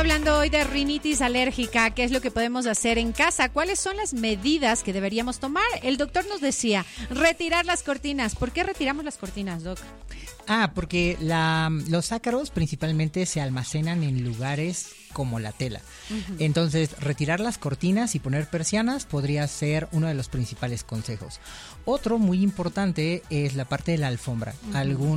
hablando hoy de rinitis alérgica, qué es lo que podemos hacer en casa, cuáles son las medidas que deberíamos tomar. El doctor nos decía, retirar las cortinas. ¿Por qué retiramos las cortinas, doc? Porque los ácaros principalmente se almacenan en lugares como la tela. Uh-huh. Entonces, retirar las cortinas y poner persianas podría ser uno de los principales consejos. Otro muy importante es la parte de la alfombra. Uh-huh.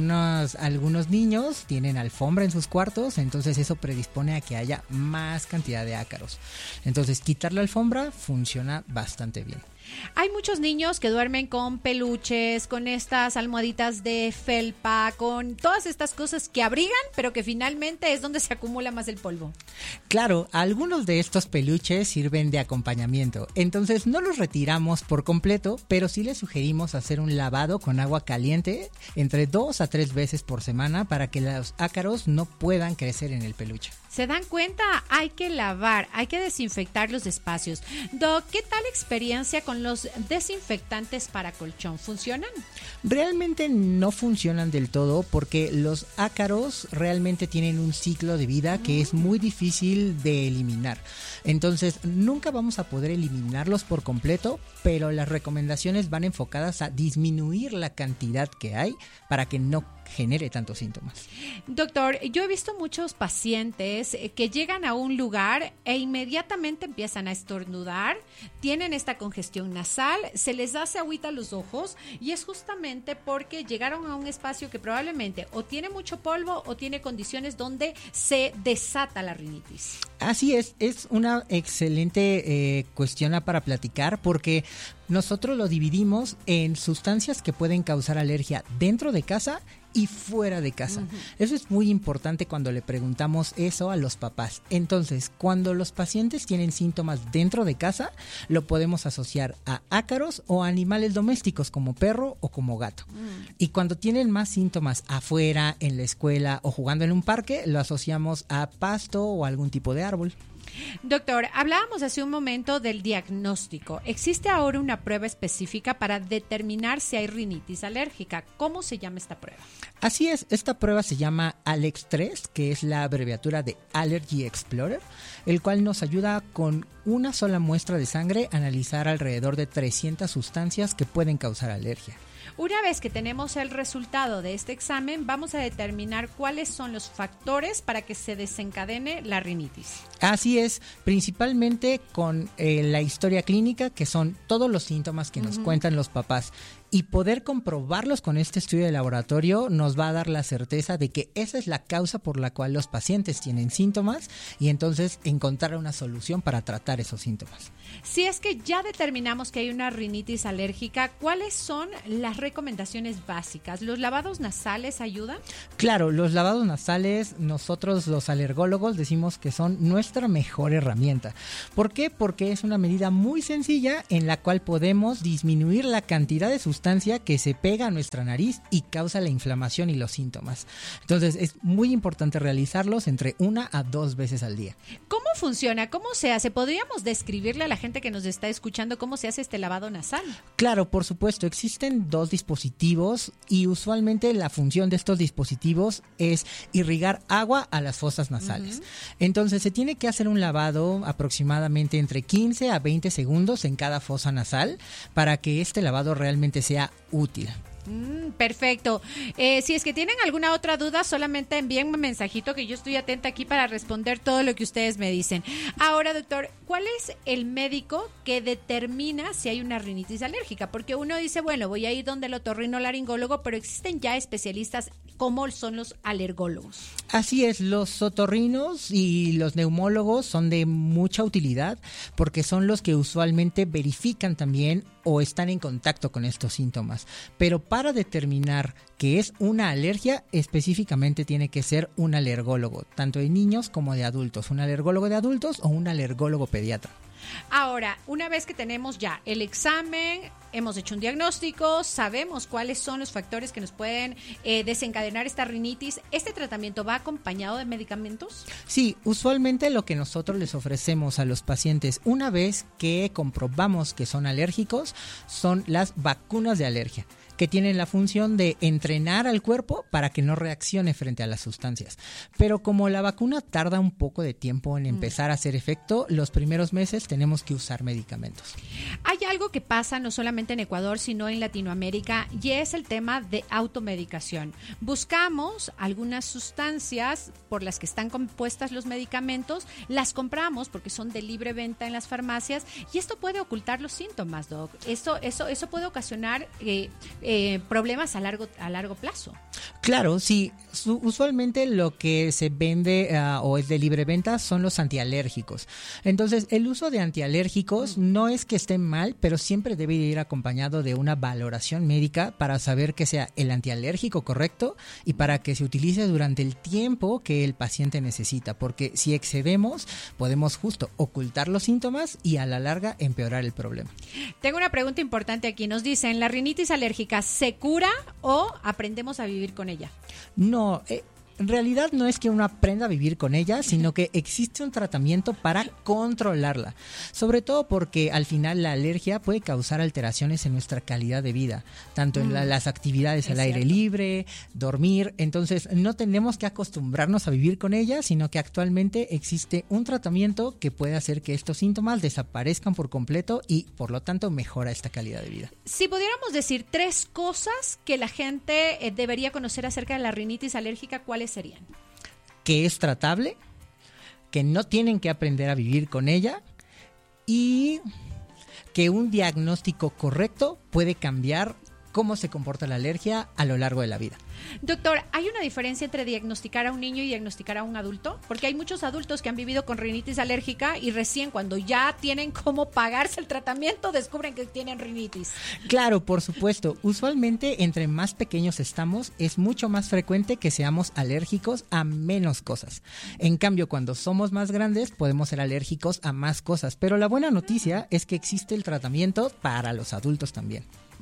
Algunos niños tienen alfombra en sus cuartos, entonces eso predispone a que haya más cantidad de ácaros. Entonces, quitar la alfombra funciona bastante bien. Hay muchos niños que duermen con peluches, con estas almohaditas de felpa, con todas estas cosas que abrigan, pero que finalmente es donde se acumula más el polvo. Claro, algunos de estos peluches sirven de acompañamiento, entonces no los retiramos por completo, pero sí les sugerimos hacer un lavado con agua caliente entre 2 a 3 veces por semana para que los ácaros no puedan crecer en el peluche. ¿Se dan cuenta? Hay que lavar, hay que desinfectar los espacios. Doc, ¿qué tal experiencia con los desinfectantes para colchón? ¿Funcionan? Realmente no funcionan del todo porque los ácaros realmente tienen un ciclo de vida que es muy difícil de eliminar. Entonces, nunca vamos a poder eliminarlos por completo, pero las recomendaciones van enfocadas a disminuir la cantidad que hay para que no genere tantos síntomas. Doctor, yo he visto muchos pacientes que llegan a un lugar e inmediatamente empiezan a estornudar, tienen esta congestión nasal, se les hace agüita a los ojos y es justamente porque llegaron a un espacio que probablemente o tiene mucho polvo o tiene condiciones donde se desata la rinitis. Así es una excelente cuestión para platicar porque nosotros lo dividimos en sustancias que pueden causar alergia dentro de casa y fuera de casa. Uh-huh. Eso es muy importante cuando le preguntamos eso a los papás. Entonces, cuando los pacientes tienen síntomas dentro de casa, lo podemos asociar a ácaros o a animales domésticos como perro o como gato. Y cuando tienen más síntomas afuera, en la escuela o jugando en un parque, lo asociamos a pasto o algún tipo de árbol. Doctor, hablábamos hace un momento del diagnóstico. ¿Existe ahora una prueba específica para determinar si hay rinitis alérgica? ¿Cómo se llama esta prueba? Así es, esta prueba se llama ALEX3, que es la abreviatura de Allergy Explorer, el cual nos ayuda con una sola muestra de sangre a analizar alrededor de 300 sustancias que pueden causar alergia. Una vez que tenemos el resultado de este examen, vamos a determinar cuáles son los factores para que se desencadene la rinitis. Así es, principalmente con la historia clínica, que son todos los síntomas que nos cuentan los papás. Y poder comprobarlos con este estudio de laboratorio nos va a dar la certeza de que esa es la causa por la cual los pacientes tienen síntomas y entonces encontrar una solución para tratar esos síntomas. Si es que ya determinamos que hay una rinitis alérgica, ¿cuáles son las recomendaciones básicas? ¿Los lavados nasales ayudan? Claro, los lavados nasales, nosotros los alergólogos decimos que son nuestra mejor herramienta. ¿Por qué? Porque es una medida muy sencilla en la cual podemos disminuir la cantidad de sustancia que se pega a nuestra nariz y causa la inflamación y los síntomas. Entonces es muy importante realizarlos entre 1 a 2 veces al día. ¿Cómo funciona? ¿Cómo se hace? ¿Podríamos describirle a la gente que nos está escuchando cómo se hace este lavado nasal? Claro, por supuesto. Existen 2 dispositivos y usualmente la función de estos dispositivos es irrigar agua a las fosas nasales. Entonces se tiene que hacer un lavado aproximadamente entre 15 a 20 segundos en cada fosa nasal para que este lavado realmente sea útil. Perfecto. Si es que tienen alguna otra duda, solamente envíenme un mensajito que yo estoy atenta aquí para responder todo lo que ustedes me dicen. Ahora, doctor, ¿cuál es el médico que determina si hay una rinitis alérgica? Porque uno dice, bueno, voy a ir donde el otorrinolaringólogo, pero existen ya especialistas como son los alergólogos. Así es, los otorrinos y los neumólogos son de mucha utilidad porque son los que usualmente verifican también o están en contacto con estos síntomas. Pero para determinar que es una alergia, específicamente tiene que ser un alergólogo, tanto de niños como de adultos, un alergólogo de adultos o un alergólogo pediatra. Ahora, una vez que tenemos ya el examen, hemos hecho un diagnóstico, sabemos cuáles son los factores que nos pueden desencadenar esta rinitis, ¿este tratamiento va acompañado de medicamentos? Sí, usualmente lo que nosotros les ofrecemos a los pacientes una vez que comprobamos que son alérgicos son las vacunas de alergia. que tienen la función de entrenar al cuerpo para que no reaccione frente a las sustancias. Pero como la vacuna tarda un poco de tiempo en empezar a hacer efecto, los primeros meses tenemos que usar medicamentos. Hay algo que pasa no solamente en Ecuador, sino en Latinoamérica, y es el tema de automedicación. Buscamos algunas sustancias por las que están compuestas los medicamentos, las compramos porque son de libre venta en las farmacias, y esto puede ocultar los síntomas, Doc. Eso puede ocasionar problemas a largo plazo. Claro, sí. Usualmente lo que se vende o es de libre venta son los antialérgicos. Entonces, el uso de antialérgicos no es que esté mal, pero siempre debe ir acompañado de una valoración médica para saber que sea el antialérgico correcto y para que se utilice durante el tiempo que el paciente necesita, porque si excedemos podemos justo ocultar los síntomas y a la larga empeorar el problema. Tengo una pregunta importante aquí. Nos dicen, ¿la rinitis alérgica se cura o aprendemos a vivir con ella? No, en realidad no es que uno aprenda a vivir con ella, sino que existe un tratamiento para controlarla. Sobre todo porque al final la alergia puede causar alteraciones en nuestra calidad de vida, tanto en las actividades al aire libre, dormir. Entonces no tenemos que acostumbrarnos a vivir con ella, sino que actualmente existe un tratamiento que puede hacer que estos síntomas desaparezcan por completo y por lo tanto mejora esta calidad de vida. Si pudiéramos decir 3 cosas que la gente debería conocer acerca de la rinitis alérgica, ¿cuáles serían? Que es tratable, que no tienen que aprender a vivir con ella y que un diagnóstico correcto puede cambiar cómo se comporta la alergia a lo largo de la vida. Doctor, ¿hay una diferencia entre diagnosticar a un niño y diagnosticar a un adulto? Porque hay muchos adultos que han vivido con rinitis alérgica y recién cuando ya tienen cómo pagarse el tratamiento descubren que tienen rinitis. Claro, por supuesto. Usualmente entre más pequeños estamos es mucho más frecuente que seamos alérgicos a menos cosas. En cambio, cuando somos más grandes podemos ser alérgicos a más cosas. Pero la buena noticia es que existe el tratamiento para los adultos también.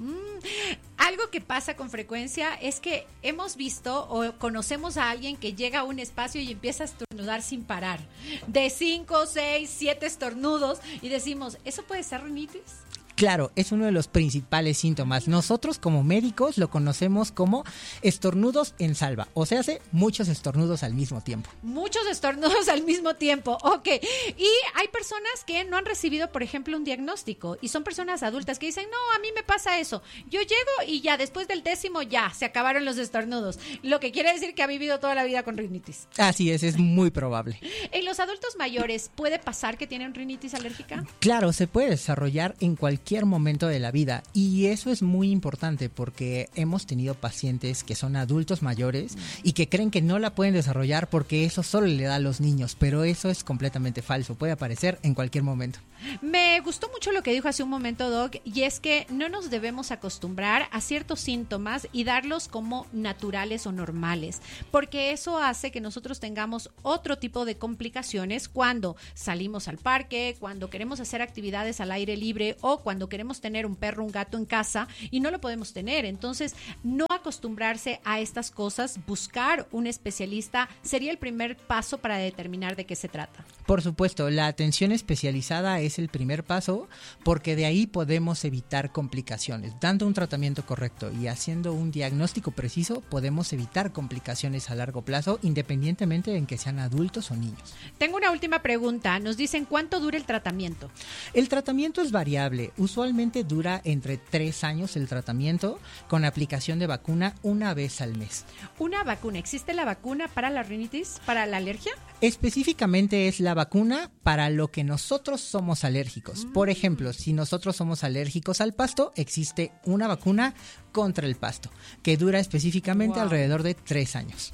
Algo que pasa con frecuencia es que hemos visto o conocemos a alguien que llega a un espacio y empieza a estornudar sin parar, de 5, 6, 7 estornudos y decimos, ¿eso puede ser rinitis? Claro, es uno de los principales síntomas. Nosotros como médicos lo conocemos como estornudos en salva, o sea, hace muchos estornudos al mismo tiempo. Muchos estornudos al mismo tiempo, ok. Y hay personas que no han recibido, por ejemplo, un diagnóstico y son personas adultas que dicen, no, a mí me pasa eso. Yo llego y ya después del 10º ya se acabaron los estornudos, lo que quiere decir que ha vivido toda la vida con rinitis. Así es muy probable. ¿En los adultos mayores puede pasar que tienen rinitis alérgica? Claro, se puede desarrollar en cualquier momento de la vida y eso es muy importante porque hemos tenido pacientes que son adultos mayores y que creen que no la pueden desarrollar porque eso solo le da a los niños, pero eso es completamente falso, puede aparecer en cualquier momento. Me gustó mucho lo que dijo hace un momento, Doc, y es que no nos debemos acostumbrar a ciertos síntomas y darlos como naturales o normales, porque eso hace que nosotros tengamos otro tipo de complicaciones cuando salimos al parque, cuando queremos hacer actividades al aire libre o cuando queremos tener un perro, un gato en casa y no lo podemos tener. Entonces, no acostumbrarse a estas cosas, buscar un especialista sería el primer paso para determinar de qué se trata. Por supuesto, la atención especializada es el primer paso porque de ahí podemos evitar complicaciones. Dando un tratamiento correcto y haciendo un diagnóstico preciso, podemos evitar complicaciones a largo plazo independientemente de que sean adultos o niños. Tengo una última pregunta. Nos dicen, ¿cuánto dura el tratamiento? El tratamiento es variable. Usualmente dura entre 3 años el tratamiento con aplicación de vacuna una vez al mes. ¿Una vacuna? ¿Existe la vacuna para la rinitis, para la alergia? Específicamente es la vacuna para lo que nosotros somos alérgicos. Por ejemplo, si nosotros somos alérgicos al pasto, existe una vacuna contra el pasto que dura específicamente alrededor de 3 años.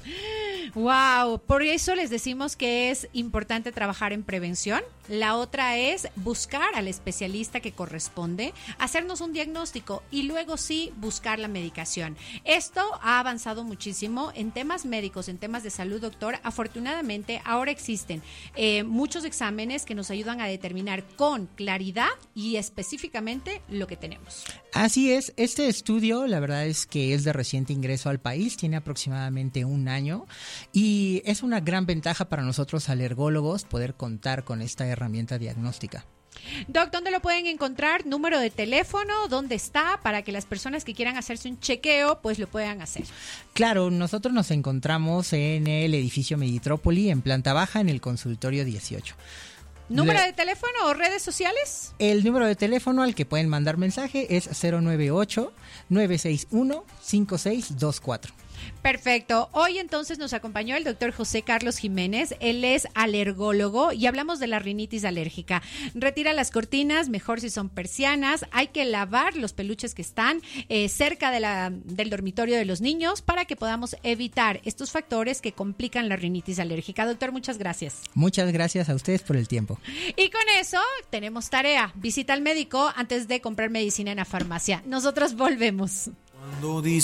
Wow, por eso les decimos que es importante trabajar en prevención. La otra es buscar al especialista que corresponde, hacernos un diagnóstico y luego sí buscar la medicación. Esto ha avanzado muchísimo en temas médicos, en temas de salud, doctor. Afortunadamente ahora existen muchos exámenes que nos ayudan a determinar con claridad y específicamente lo que tenemos. Así es, este estudio la verdad es que es de reciente ingreso al país, tiene aproximadamente 1 año y es una gran ventaja para nosotros alergólogos poder contar con esta herramienta diagnóstica. Doc, ¿dónde lo pueden encontrar? Número de teléfono, ¿dónde está? Para que las personas que quieran hacerse un chequeo, pues lo puedan hacer. Claro, nosotros nos encontramos en el edificio Meditrópoli, en planta baja, en el consultorio 18. ¿Número de teléfono o redes sociales? El número de teléfono al que pueden mandar mensaje es 098-961-5624. Perfecto. Hoy entonces nos acompañó el doctor José Carlos Jiménez. Él es alergólogo y hablamos de la rinitis alérgica. Retira las cortinas, mejor si son persianas. Hay que lavar los peluches que están cerca del dormitorio de los niños para que podamos evitar estos factores que complican la rinitis alérgica. Doctor, muchas gracias. Muchas gracias a ustedes por el tiempo. Y con eso tenemos tarea. Visita al médico antes de comprar medicina en la farmacia. Nosotros volvemos.